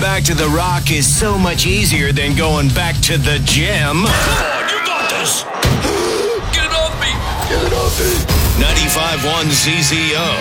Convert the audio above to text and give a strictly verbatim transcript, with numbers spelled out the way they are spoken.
back to the Rock is so much easier than going back to the gym. Come on, you got this. Get it off me. Get it off me. ninety-five point one Z Z O.